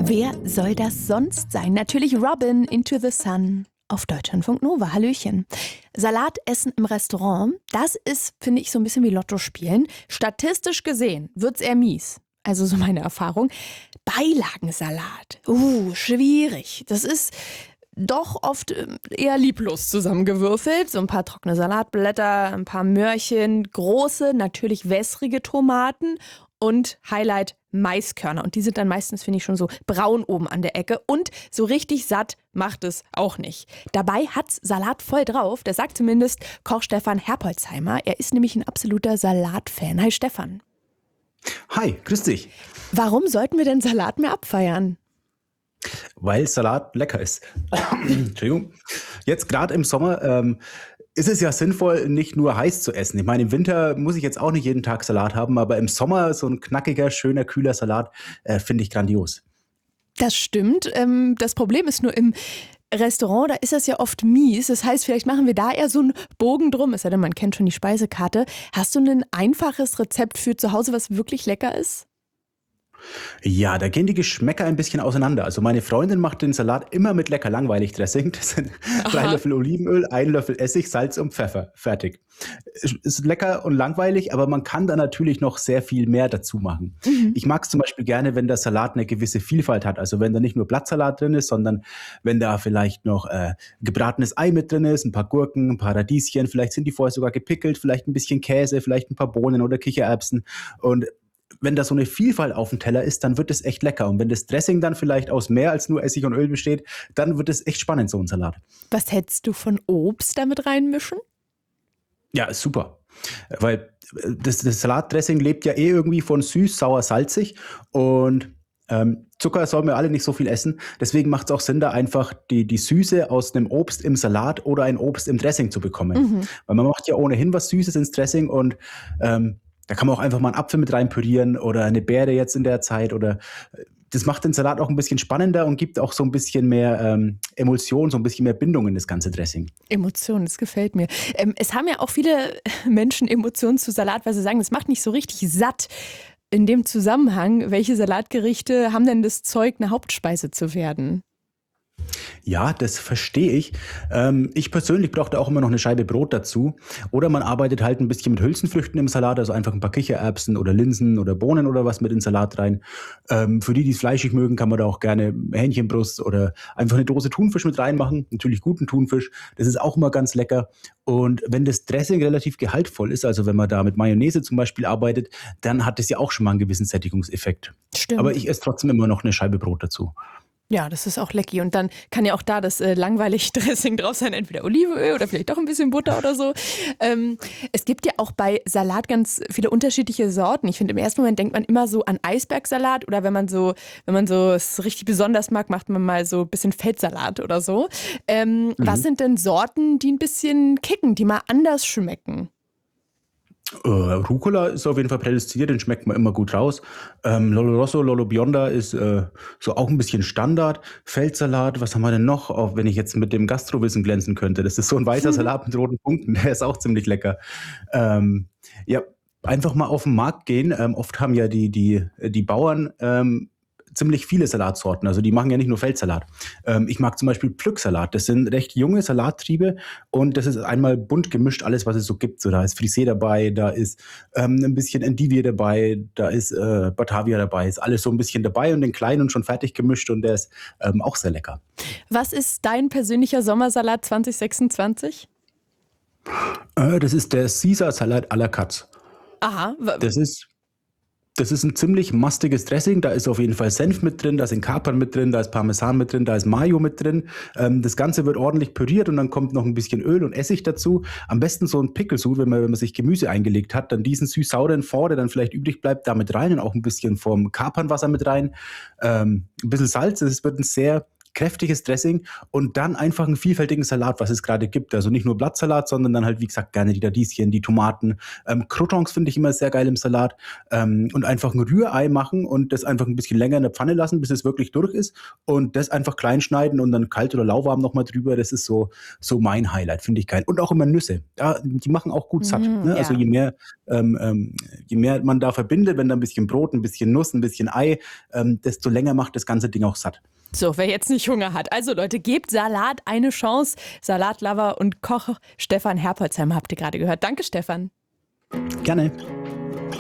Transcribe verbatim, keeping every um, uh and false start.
Wer soll das sonst sein? Natürlich Robin, Into the Sun auf Deutschlandfunk Nova. Hallöchen. Salatessen im Restaurant, das ist, finde ich, so ein bisschen wie Lotto spielen. Statistisch gesehen wird's eher mies. Also so meine Erfahrung. Beilagensalat, uh, schwierig. Das ist doch oft eher lieblos zusammengewürfelt. So ein paar trockene Salatblätter, ein paar Möhrchen, große, natürlich wässrige Tomaten und Highlight Maiskörner. Und die sind dann meistens, finde ich, schon so braun oben an der Ecke. Und so richtig satt macht es auch nicht. Dabei hat's Salat voll drauf. Das sagt zumindest Koch Stefan Herpolzheimer. Er ist nämlich ein absoluter Salatfan. Hi Stefan. Hi, grüß dich. Warum sollten wir denn Salat mehr abfeiern? Weil Salat lecker ist. Entschuldigung. Jetzt gerade im Sommer ähm, ist es ja sinnvoll, nicht nur heiß zu essen. Ich meine, im Winter muss ich jetzt auch nicht jeden Tag Salat haben, aber im Sommer so ein knackiger, schöner, kühler Salat äh, finde ich grandios. Das stimmt. Ähm, das Problem ist nur im Restaurant, da ist das ja oft mies. Das heißt, vielleicht machen wir da eher so einen Bogen drum. Es sei denn, man kennt schon die Speisekarte. Hast du ein einfaches Rezept für zu Hause, was wirklich lecker ist? Ja, da gehen die Geschmäcker ein bisschen auseinander. Also meine Freundin macht den Salat immer mit lecker langweilig Dressing. Das sind drei Aha. Löffel Olivenöl, ein Löffel Essig, Salz und Pfeffer. Fertig. Ist ist lecker und langweilig, aber man kann da natürlich noch sehr viel mehr dazu machen. Mhm. Ich mag es zum Beispiel gerne, wenn der Salat eine gewisse Vielfalt hat. Also wenn da nicht nur Blattsalat drin ist, sondern wenn da vielleicht noch äh, gebratenes Ei mit drin ist, ein paar Gurken, ein paar Radieschen, vielleicht sind die vorher sogar gepickelt, vielleicht ein bisschen Käse, vielleicht ein paar Bohnen oder Kichererbsen. Und wenn da so eine Vielfalt auf dem Teller ist, dann wird es echt lecker. Und wenn das Dressing dann vielleicht aus mehr als nur Essig und Öl besteht, dann wird es echt spannend, so ein Salat. Was hältst du von Obst damit reinmischen? Ja, ist super. Weil äh, das, das Salatdressing lebt ja eh irgendwie von süß, sauer, salzig. Und ähm, Zucker sollen wir alle nicht so viel essen. Deswegen macht es auch Sinn, da einfach die, die Süße aus einem Obst im Salat oder ein Obst im Dressing zu bekommen. Mhm. Weil man macht ja ohnehin was Süßes ins Dressing und ähm, da kann man auch einfach mal einen Apfel mit rein pürieren oder eine Beere jetzt in der Zeit oder äh, das macht den Salat auch ein bisschen spannender und gibt auch so ein bisschen mehr ähm, Emulsion, so ein bisschen mehr Bindung in das ganze Dressing. Emotionen, das gefällt mir. Ähm, es haben ja auch viele Menschen Emotionen zu Salat, weil sie sagen, das macht nicht so richtig satt. In dem Zusammenhang, welche Salatgerichte haben denn das Zeug, eine Hauptspeise zu werden? Ja, das verstehe ich. Ähm, ich persönlich brauche da auch immer noch eine Scheibe Brot dazu. Oder man arbeitet halt ein bisschen mit Hülsenfrüchten im Salat, also einfach ein paar Kichererbsen oder Linsen oder Bohnen oder was mit in den Salat rein. Ähm, für die, die es fleischig mögen, kann man da auch gerne Hähnchenbrust oder einfach eine Dose Thunfisch mit reinmachen. Natürlich guten Thunfisch. Das ist auch immer ganz lecker. Und wenn das Dressing relativ gehaltvoll ist, also wenn man da mit Mayonnaise zum Beispiel arbeitet, dann hat das ja auch schon mal einen gewissen Sättigungseffekt. Aber Stimmt. ich esse trotzdem immer noch eine Scheibe Brot dazu. Ja, das ist auch lecky. Und dann kann ja auch da das äh, langweilige Dressing drauf sein, entweder Olivenöl oder vielleicht doch ein bisschen Butter oder so. Ähm, es gibt ja auch bei Salat ganz viele unterschiedliche Sorten. Ich finde, im ersten Moment denkt man immer so an Eisbergsalat oder wenn man so, wenn man so es richtig besonders mag, macht man mal so ein bisschen Feldsalat oder so. Ähm, was Mhm. sind denn Sorten, die ein bisschen kicken, die mal anders schmecken? Äh, Rucola ist auf jeden Fall prädestiniert, den schmeckt man immer gut raus. Ähm, Lolo Rosso, Lolo Bionda ist äh, so auch ein bisschen Standard. Feldsalat, was haben wir denn noch? Auch wenn ich jetzt mit dem Gastrowissen glänzen könnte. Das ist so ein weißer Salat mit roten Punkten, der ist auch ziemlich lecker. Ähm, ja, einfach mal auf den Markt gehen. Ähm, oft haben ja die, die, die Bauern ähm, ziemlich viele Salatsorten. Also die machen ja nicht nur Feldsalat. Ähm, ich mag zum Beispiel Pflücksalat. Das sind recht junge Salattriebe und das ist einmal bunt gemischt, alles, was es so gibt. So, da ist Frisee dabei, da ist ähm, ein bisschen Endivie dabei, da ist äh, Batavia dabei, ist alles so ein bisschen dabei und den kleinen und schon fertig gemischt und der ist ähm, auch sehr lecker. Was ist dein persönlicher Sommersalat zwanzig sechsundzwanzig? Äh, das ist der Caesar Salat à la Katz. Aha, w- Das ist Das ist ein ziemlich mastiges Dressing. Da ist auf jeden Fall Senf mit drin, da sind Kapern mit drin, da ist Parmesan mit drin, da ist Mayo mit drin. Ähm, das Ganze wird ordentlich püriert und dann kommt noch ein bisschen Öl und Essig dazu. Am besten so ein Pickelsud, wenn man, wenn man sich Gemüse eingelegt hat, dann diesen süß-sauren Fond, der dann vielleicht übrig bleibt, da mit rein und auch ein bisschen vom Kapernwasser mit rein. Ähm, ein bisschen Salz. Es wird ein sehr kräftiges Dressing und dann einfach einen vielfältigen Salat, was es gerade gibt. Also nicht nur Blattsalat, sondern dann halt, wie gesagt, gerne die Radieschen, die Tomaten. Ähm, Croutons finde ich immer sehr geil im Salat. Ähm, und einfach ein Rührei machen und das einfach ein bisschen länger in der Pfanne lassen, bis es wirklich durch ist. Und das einfach klein schneiden und dann kalt oder lauwarm nochmal drüber. Das ist so, so mein Highlight, finde ich geil. Und auch immer Nüsse. Ja, die machen auch gut satt. Mm, Ne? Also ja. je mehr, ähm, ähm, je mehr man da verbindet, wenn da ein bisschen Brot, ein bisschen Nuss, ein bisschen Ei, ähm, desto länger macht das ganze Ding auch satt. So, wer jetzt nicht Hunger hat. Also Leute, gebt Salat eine Chance. Salatlover und Koch Stefan Herpolzheimer habt ihr gerade gehört. Danke, Stefan. Gerne.